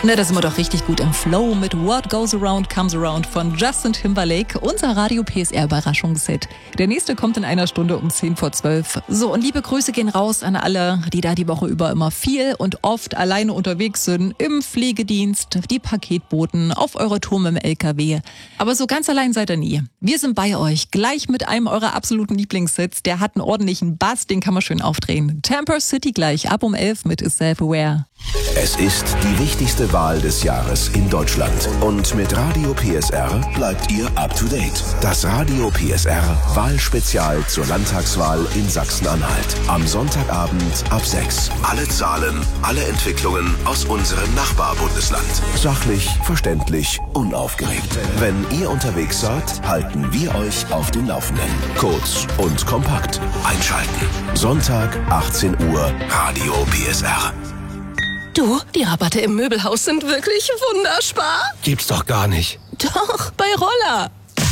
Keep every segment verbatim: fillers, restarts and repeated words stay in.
Na, da sind wir doch richtig gut im Flow mit What Goes Around Comes Around von Justin Timberlake, unser Radio P S R-Überraschungsset. Der nächste kommt in einer Stunde um zehn vor zwölf. So, und liebe Grüße gehen raus an alle, die da die Woche über immer viel und oft alleine unterwegs sind, im Pflegedienst, die Paketboten, auf eurer Tour mit dem L K W. Aber so ganz allein seid ihr nie. Wir sind bei euch, gleich mit einem eurer absoluten Lieblingssits. Der hat einen ordentlichen Bass, den kann man schön aufdrehen. Tampa City gleich ab um elf mit Is Self-Aware. Es ist die wichtigste Wahl des Jahres in Deutschland. Und mit Radio P S R bleibt ihr up to date. Das Radio P S R Wahlspezial zur Landtagswahl in Sachsen-Anhalt. Am Sonntagabend ab sechs. Alle Zahlen, alle Entwicklungen aus unserem Nachbarbundesland. Sachlich, verständlich, unaufgeregt. Wenn ihr unterwegs seid, halten wir euch auf den Laufenden. Kurz und kompakt. Einschalten. Sonntag, achtzehn Uhr, Radio P S R. Du, die Rabatte im Möbelhaus sind wirklich wunderspar. Gibt's doch gar nicht. Doch, bei Roller.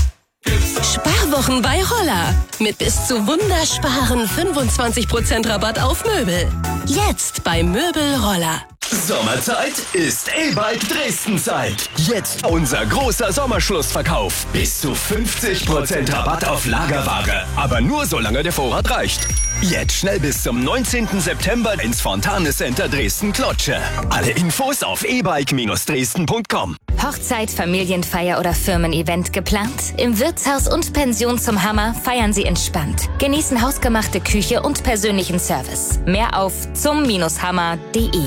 Sparwochen bei Roller. Mit bis zu wundersparen fünfundzwanzig Prozent Rabatt auf Möbel. Jetzt bei Möbel Roller. Sommerzeit ist E-Bike Dresden-Zeit. Jetzt unser großer Sommerschlussverkauf. Bis zu fünfzig Prozent Rabatt auf Lagerware. Aber nur solange der Vorrat reicht. Jetzt schnell bis zum neunzehnten September ins Fontane Center Dresden-Klotsche. Alle Infos auf e bike Bindestrich dresden Punkt com. Hochzeit, Familienfeier oder Firmen-Event geplant? Im Wirtshaus und Pension zum Hammer feiern Sie entspannt. Genießen hausgemachte Küche und persönlichen Service. Mehr auf zum Hammer punkt de.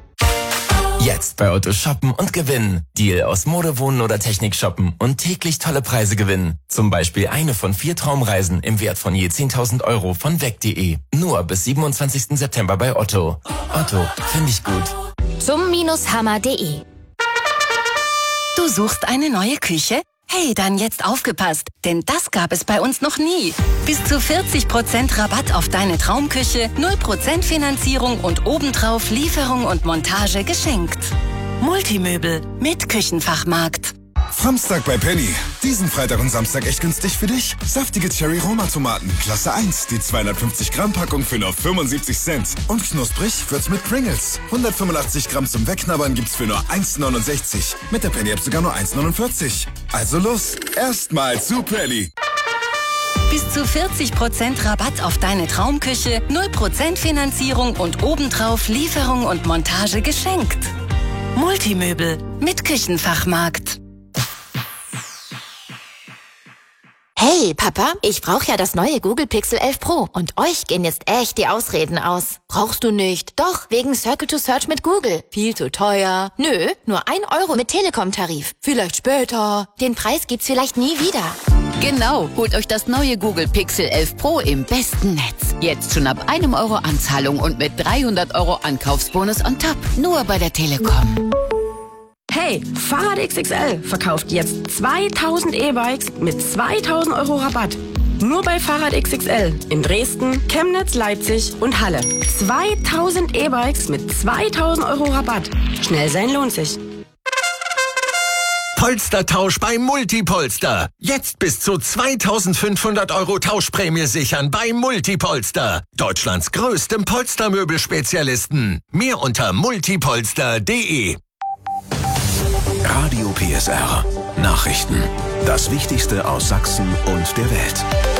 Jetzt bei Otto shoppen und gewinnen. Deal aus Mode, Wohnen oder Technik shoppen und täglich tolle Preise gewinnen. Zum Beispiel eine von vier Traumreisen im Wert von je zehntausend Euro von weg punkt de. Nur bis siebenundzwanzigsten September bei Otto. Otto, finde ich gut. zum Hammer punkt de. Du suchst eine neue Küche? Hey, dann jetzt aufgepasst, denn das gab es bei uns noch nie. Bis zu vierzig Prozent Rabatt auf deine Traumküche, null Prozent Finanzierung und obendrauf Lieferung und Montage geschenkt. Multimöbel mit Küchenfachmarkt. Samstag bei Penny. Diesen Freitag und Samstag echt günstig für dich. Saftige Cherry-Roma-Tomaten, Klasse eins. Die zweihundertfünfzig Gramm Packung für nur fünfundsiebzig Cent. Und knusprig wird's mit Pringles. hundertfünfundachtzig Gramm zum Wegknabbern gibt's für nur eins neunundsechzig. Mit der Penny-App sogar nur eins neunundvierzig. Also los, erstmal zu Penny. Bis zu vierzig Prozent Rabatt auf deine Traumküche, null Prozent Finanzierung und obendrauf Lieferung und Montage geschenkt. Multimöbel mit Küchenfachmarkt. Hey, Papa, ich brauche ja das neue Google Pixel elf Pro und euch gehen jetzt echt die Ausreden aus. Brauchst du nicht? Doch, wegen Circle to Search mit Google. Viel zu teuer. Nö, nur ein Euro mit Telekom-Tarif. Vielleicht später. Den Preis gibt's vielleicht nie wieder. Genau, holt euch das neue Google Pixel elf Pro im besten Netz. Jetzt schon ab einem Euro Anzahlung und mit dreihundert Euro Ankaufsbonus on top. Nur bei der Telekom. Hey, Fahrrad X X L verkauft jetzt zweitausend E-Bikes mit zweitausend Euro Rabatt. Nur bei Fahrrad X X L in Dresden, Chemnitz, Leipzig und Halle. zweitausend E-Bikes mit zweitausend Euro Rabatt. Schnell sein lohnt sich. Polstertausch bei Multipolster. Jetzt bis zu zweitausendfünfhundert Euro Tauschprämie sichern bei Multipolster. Deutschlands größtem Polstermöbelspezialisten. Mehr unter multipolster punkt de. Radio P S R. Nachrichten. Das Wichtigste aus Sachsen und der Welt.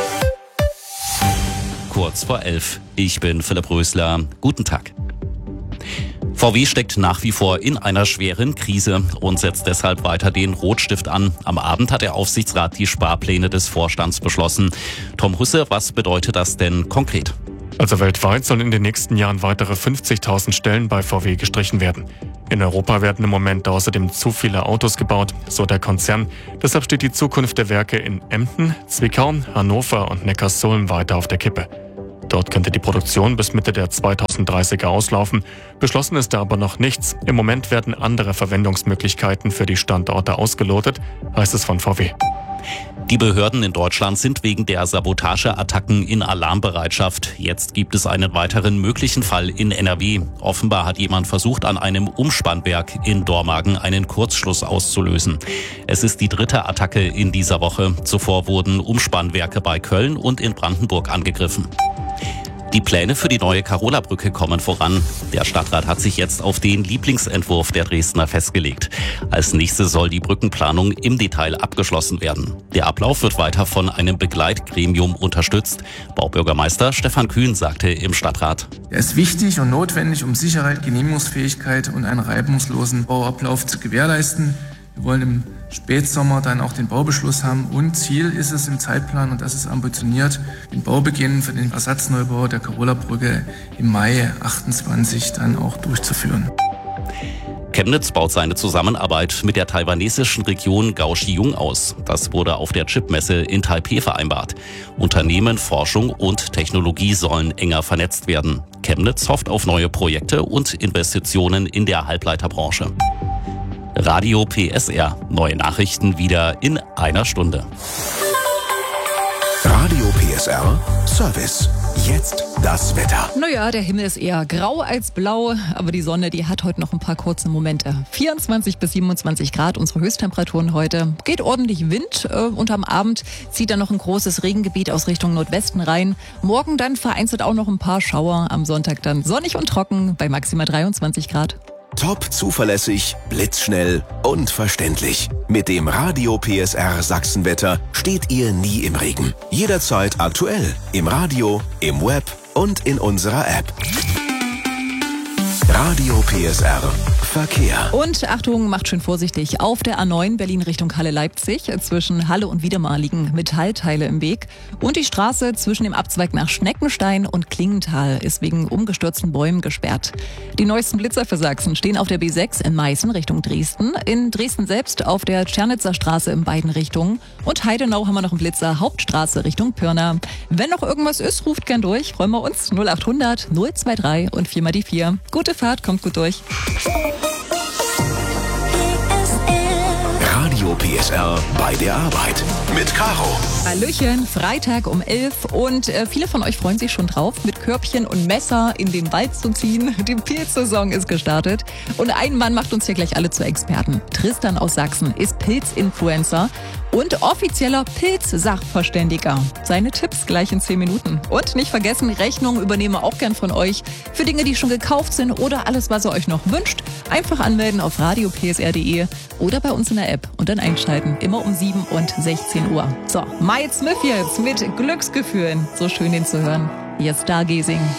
Kurz vor elf. Ich bin Philipp Rösler. Guten Tag. V W steckt nach wie vor in einer schweren Krise und setzt deshalb weiter den Rotstift an. Am Abend hat der Aufsichtsrat die Sparpläne des Vorstands beschlossen. Tom Husse, was bedeutet das denn konkret? Also weltweit sollen in den nächsten Jahren weitere fünfzigtausend Stellen bei V W gestrichen werden. In Europa werden im Moment außerdem zu viele Autos gebaut, so der Konzern. Deshalb steht die Zukunft der Werke in Emden, Zwickau, Hannover und Neckarsulm weiter auf der Kippe. Dort könnte die Produktion bis Mitte der zweitausenddreißiger auslaufen. Beschlossen ist da aber noch nichts. Im Moment werden andere Verwendungsmöglichkeiten für die Standorte ausgelotet, heißt es von V W. Die Behörden in Deutschland sind wegen der Sabotageattacken in Alarmbereitschaft. Jetzt gibt es einen weiteren möglichen Fall in N R W. Offenbar hat jemand versucht, an einem Umspannwerk in Dormagen einen Kurzschluss auszulösen. Es ist die dritte Attacke in dieser Woche. Zuvor wurden Umspannwerke bei Köln und in Brandenburg angegriffen. Die Pläne für die neue Karola-Brücke kommen voran. Der Stadtrat hat sich jetzt auf den Lieblingsentwurf der Dresdner festgelegt. Als nächstes soll die Brückenplanung im Detail abgeschlossen werden. Der Ablauf wird weiter von einem Begleitgremium unterstützt. Baubürgermeister Stefan Kühn sagte im Stadtrat: Er ist wichtig und notwendig, um Sicherheit, Genehmigungsfähigkeit und einen reibungslosen Bauablauf zu gewährleisten. Wir wollen im Spätsommer dann auch den Baubeschluss haben und Ziel ist es im Zeitplan, und das ist ambitioniert, den Baubeginn für den Ersatzneubau der Karola-Brücke im Mai achtundzwanzig dann auch durchzuführen. Chemnitz baut seine Zusammenarbeit mit der taiwanesischen Region Kaohsiung aus. Das wurde auf der Chipmesse in Taipeh vereinbart. Unternehmen, Forschung und Technologie sollen enger vernetzt werden. Chemnitz hofft auf neue Projekte und Investitionen in der Halbleiterbranche. Radio P S R. Neue Nachrichten wieder in einer Stunde. Radio P S R Service. Jetzt das Wetter. Naja, der Himmel ist eher grau als blau, aber die Sonne, die hat heute noch ein paar kurze Momente. vierundzwanzig bis siebenundzwanzig Grad, unsere Höchsttemperaturen heute. Geht ordentlich Wind äh, und am Abend zieht dann noch ein großes Regengebiet aus Richtung Nordwesten rein. Morgen dann vereinzelt auch noch ein paar Schauer, am Sonntag dann sonnig und trocken bei maximal dreiundzwanzig Grad. Top zuverlässig, blitzschnell und verständlich. Mit dem Radio P S R Sachsenwetter steht ihr nie im Regen. Jederzeit aktuell. Im Radio, im Web und in unserer App. Radio P S R Verkehr. Und Achtung, macht schön vorsichtig. Auf der A neun Berlin Richtung Halle-Leipzig zwischen Halle und Wiedemar liegen Metallteile im Weg. Und die Straße zwischen dem Abzweig nach Schneckenstein und Klingenthal ist wegen umgestürzten Bäumen gesperrt. Die neuesten Blitzer für Sachsen stehen auf der B sechs in Meißen Richtung Dresden, in Dresden selbst auf der Tschernitzer Straße in beiden Richtungen und Heidenau haben wir noch einen Blitzer Hauptstraße Richtung Pirna. Wenn noch irgendwas ist, ruft gern durch, freuen wir uns. null acht hundert null zwei drei und vier mal die vier. Gute Fahrt, kommt gut durch. Radio P S R bei der Arbeit mit Caro. Hallöchen, Freitag um elf und äh, viele von euch freuen sich schon drauf, mit Körbchen und Messer in den Wald zu ziehen. Die Pilzsaison ist gestartet und ein Mann macht uns hier gleich alle zu Experten. Tristan aus Sachsen ist Pilzinfluencer und offizieller Pilz-Sachverständiger. Seine Tipps gleich in zehn Minuten. Und nicht vergessen, Rechnungen übernehmen wir auch gern von euch für Dinge, die schon gekauft sind oder alles, was ihr euch noch wünscht. Einfach anmelden auf radio p s r punkt d e oder bei uns in der App und dann einschalten. Immer um sieben und sechzehn Uhr. So, Miles Smith jetzt mit Glücksgefühlen. So schön, den zu hören. Hier ist Stargazing.